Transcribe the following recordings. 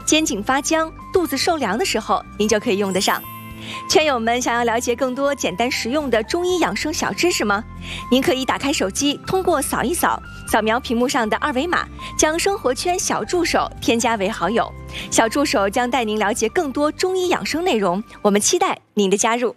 肩颈发僵、肚子受凉的时候，您就可以用得上。圈友们想要了解更多简单实用的中医养生小知识吗？您可以打开手机，通过扫一扫，扫描屏幕上的二维码，将生活圈小助手添加为好友。小助手将带您了解更多中医养生内容，我们期待您的加入。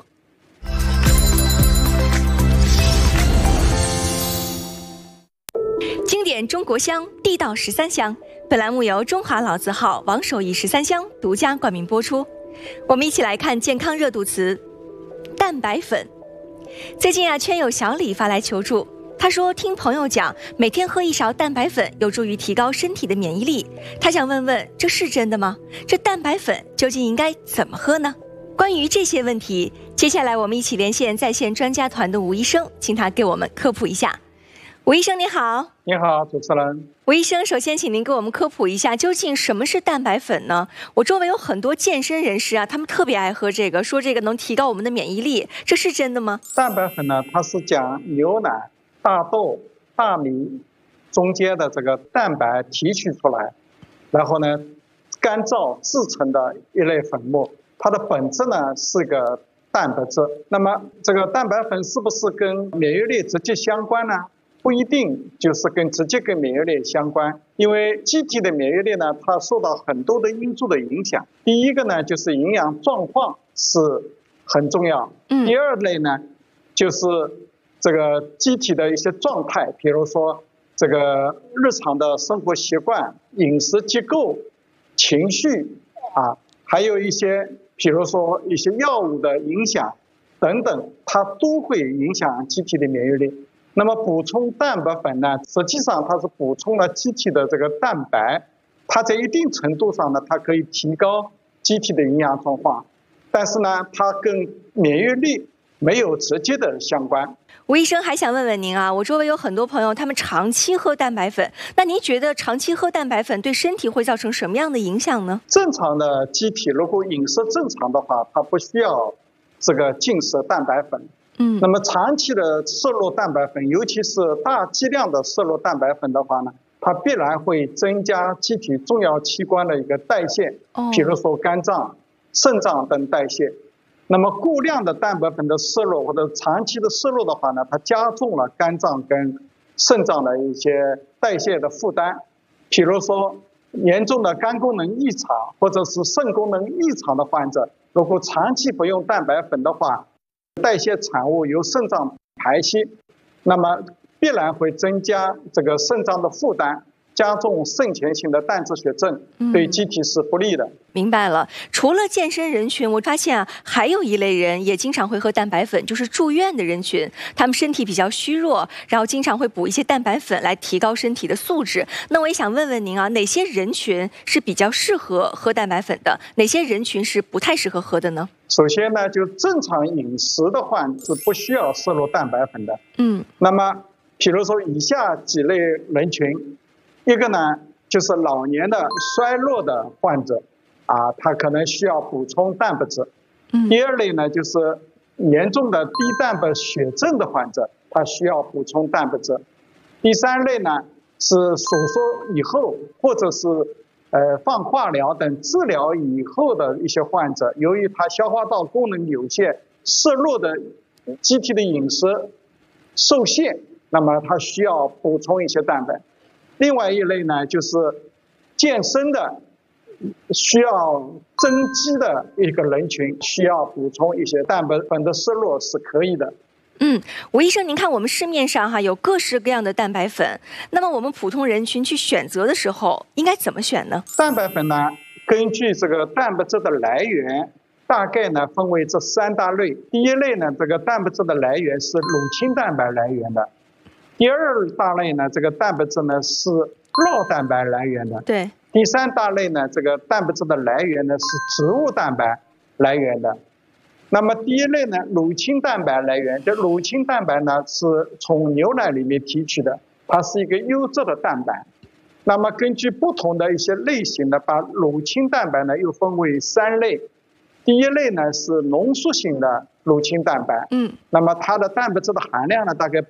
经典中国香，地道13香。本栏目由中华老字号王守义13香独家冠名播出。我们一起来看健康热度词，蛋白粉。最近圈友小李发来求助，他说听朋友讲，每天喝1勺蛋白粉有助于提高身体的免疫力。他想问问，这是真的吗？这蛋白粉究竟应该怎么喝呢？关于这些问题，接下来我们一起连线在线专家团的吴医生，请他给我们科普一下。吴医生你好。 你好，主持人。 吴医生，首先请您给我们科普一下，究竟什么是蛋白粉呢？我周围有很多健身人士他们特别爱喝这个，说这个能提高我们的免疫力，这是真的吗？ 蛋白粉呢，它是将牛奶、大豆、大米中间的这个蛋白提取出来，然后呢干燥制成的一类粉末，它的本质呢是个蛋白质。那么这个蛋白粉是不是跟免疫力直接相关呢？不一定就是直接跟免疫力相关，因为机体的免疫力呢，它受到很多的因素的影响。第一个呢，就是营养状况是很重要。第二类呢，就是这个机体的一些状态，比如说这个日常的生活习惯、饮食结构、情绪还有一些，比如说一些药物的影响等等，它都会影响机体的免疫力。那么补充蛋白粉呢，实际上它是补充了机体的这个蛋白，它在一定程度上呢，它可以提高机体的营养状况，但是呢，它跟免疫力没有直接的相关。 吴医生还想问问您我周围有很多朋友，他们长期喝蛋白粉，那您觉得长期喝蛋白粉对身体会造成什么样的影响呢？ 正常的机体如果饮食正常的话，它不需要这个进食蛋白粉。那么长期的摄入蛋白粉，尤其是大剂量的摄入蛋白粉的话呢，它必然会增加机体重要器官的一个代谢，比如说肝脏、肾脏等代谢。那么过量的蛋白粉的摄入或者长期的摄入的话呢，它加重了肝脏跟肾脏的一些代谢的负担。比如说严重的肝功能异常或者是肾功能异常的患者，如果长期不用蛋白粉的话，代谢产物由肾脏排泄，那么必然会增加这个肾脏的负担，加重肾前型的淡质血症，对机体是不利的。 明白了。除了健身人群，我发现还有一类人也经常会喝蛋白粉，就是住院的人群，他们身体比较虚弱，然后经常会补一些蛋白粉来提高身体的素质。那我也想问问您哪些人群是比较适合喝蛋白粉的，哪些人群是不太适合喝的呢？ 首先呢，就正常饮食的话是不需要摄入蛋白粉的。那么比如说以下几类人群，一个呢就是老年的衰弱的患者他可能需要补充蛋白质。第二类呢就是严重的低蛋白血症的患者，他需要补充蛋白质。第三类呢是手术以后或者是放化疗等治疗以后的一些患者，由于他消化道功能有限，摄入的机体的饮食受限，那么他需要补充一些蛋白。另外一类呢就是健身的需要增肌的一个人群，需要补充一些蛋白粉的摄入是可以的。 吴医生，您看我们市面上有各式各样的蛋白粉，那么我们普通人群去选择的时候应该怎么选呢？ 蛋白粉呢，根据这个蛋白质的来源，大概呢分为这3大类。第一类呢，这个蛋白质的来源是乳清蛋白来源的；第二大类呢，这个蛋白质呢是酪蛋白来源的； 对。 第3大类呢，这个蛋白质的来源呢是植物蛋白来源的。那么第一类呢，乳清蛋白来源，这乳清蛋白呢是从牛奶里面提取的，它是一个优质的蛋白。那么根据不同的一些类型呢，把乳清蛋白呢又分为3类。第一类呢是浓缩型的乳清蛋白，那么它的蛋白质的含量呢大概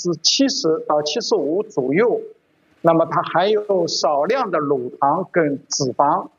70%到75%左右，那么它含有少量的乳糖跟脂肪，